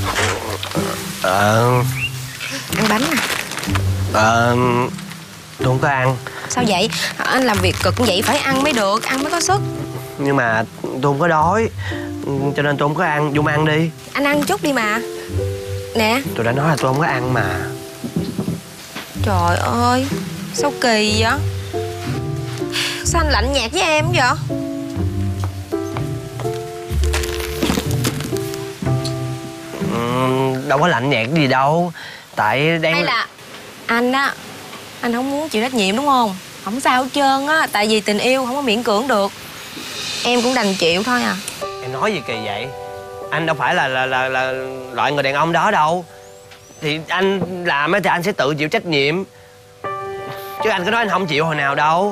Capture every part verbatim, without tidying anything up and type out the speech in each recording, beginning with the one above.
Ờ... Ăn bánh nè. Ờ... Tôi không có ăn. Sao vậy? Anh làm việc cực vậy phải ăn mới được, ăn mới có sức. Nhưng mà tôi không có đói, cho nên tôi không có ăn. Dung ăn đi. Anh ăn chút đi mà. Nè. Tôi đã nói là tôi không có ăn mà. Trời ơi, sao kỳ vậy? Sao anh lạnh nhạt với em vậy? Ừ, đâu có lạnh nhạt gì đâu. Tại đang... Hay là anh á, anh không muốn chịu trách nhiệm đúng không? Không sao hết trơn á, tại vì tình yêu không có miễn cưỡng được. Em cũng đành chịu thôi à. Em nói gì kỳ vậy? Anh đâu phải là là là, là loại người đàn ông đó đâu. Thì anh làm thì anh sẽ tự chịu trách nhiệm. Chứ anh có nói anh không chịu hồi nào đâu.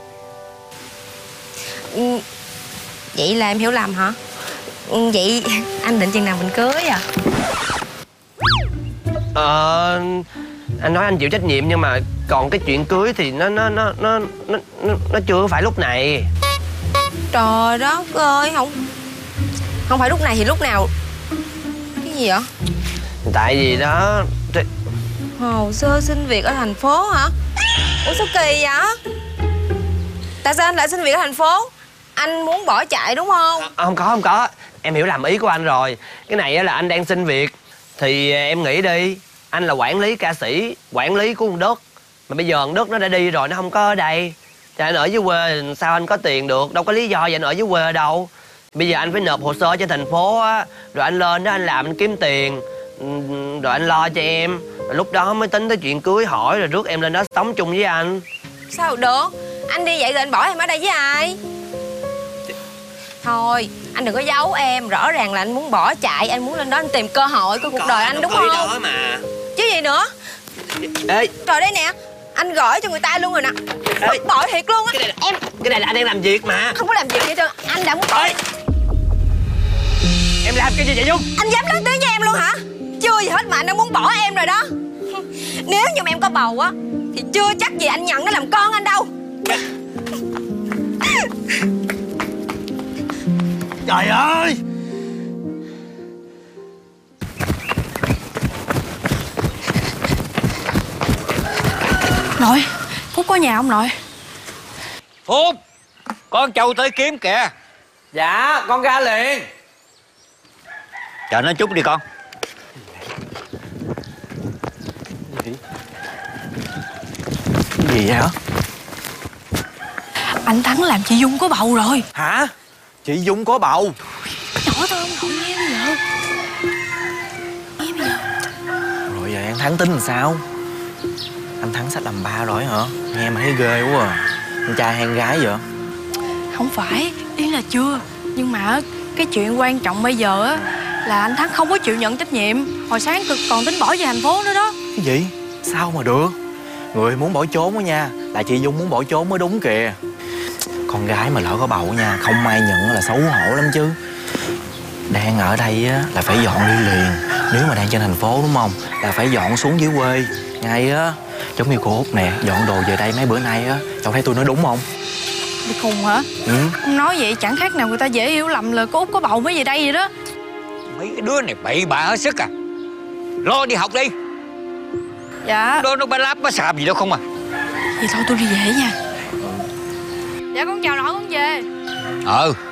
Ừ, vậy là em hiểu lầm hả? Ừ, vậy anh định chừng nào mình cưới à? Ờ... Anh nói anh chịu trách nhiệm nhưng mà còn cái chuyện cưới thì nó nó nó nó nó nó chưa phải lúc này. Trời đất ơi, không không phải lúc này thì lúc nào? Cái gì vậy? Tại vì đó thì... Hồ sơ xin việc ở thành phố hả? Ủa sao kỳ vậy? Tại sao anh lại xin việc ở thành phố? Anh muốn bỏ chạy đúng không? À, không có không có em hiểu lầm ý của anh rồi. Cái này là anh đang xin việc. Thì em nghĩ đi, anh là quản lý ca sĩ, quản lý của con Đức. Mà bây giờ con Đức nó đã đi rồi, nó không có ở đây. Thì anh ở dưới quê sao anh có tiền được? Đâu có lý do gì anh ở dưới quê đâu. Bây giờ anh phải nộp hồ sơ cho thành phố á. Rồi anh lên đó anh làm, anh kiếm tiền. Rồi anh lo cho em. Rồi lúc đó mới tính tới chuyện cưới hỏi. Rồi rước em lên đó sống chung với anh. Sao được? Anh đi vậy rồi anh bỏ em ở đây với ai? Thôi, anh đừng có giấu em. Rõ ràng là anh muốn bỏ chạy. Anh muốn lên đó anh tìm cơ hội của cuộc đời anh đúng không? Đó mà. Chứ gì nữa? Ê. Trời đây nè, anh gửi cho người ta luôn rồi nè. Bực bội thiệt luôn á. Cái này là, em cái này là anh đang làm việc mà. Không có làm việc gì hết trơn. Anh đã muốn bỏ. Ê. Em làm cái gì vậy Dung? Anh dám lớn tiếng với em luôn hả? Chưa gì hết mà anh đã muốn bỏ em rồi đó. Nếu như mà em có bầu á thì chưa chắc gì anh nhận nó làm con anh đâu. Trời ơi. Nội, Phúc có nhà không nội? Phúc, con Châu tới kiếm kìa. Dạ, con ra liền. Chờ nó chút đi con. Cái gì vậy hả? Anh Thắng làm chị Dung có bầu rồi. Hả? Chị Dung có bầu? Nhỏ thôi ông nội nghe bây giờ. Nghe bây giờ. Rồi giờ anh Thắng tính làm sao? Anh Thắng sắp làm ba rồi hả? Nghe mà thấy ghê quá à. Anh trai hay con gái vậy? Không phải, ý là chưa. Nhưng mà cái chuyện quan trọng bây giờ á là anh Thắng không có chịu nhận trách nhiệm. Hồi sáng cực còn tính bỏ về thành phố nữa đó. Cái gì? Sao mà được? Người muốn bỏ trốn đó nha, là chị Dung muốn bỏ trốn mới đúng kìa. Con gái mà lỡ có bầu nha, không ai nhận là xấu hổ lắm chứ. Đang ở đây á là phải dọn đi liền. Nếu mà đang trên thành phố đúng không, là phải dọn xuống dưới quê ngay á. Giống như cô Út nè, dọn đồ về đây mấy bữa nay á. Cháu thấy tôi nói đúng không? Bị khùng hả? Ừ. Ông nói vậy chẳng khác nào người ta dễ hiểu lầm là cô Út có bầu mới về đây vậy đó. Mấy cái đứa này bậy bạ hết sức à. Lo đi học đi. Dạ. Đó nó ba láp ba xàm gì đâu không à. Vậy thôi tôi đi về nha. Dạ con chào nội con về. Ờ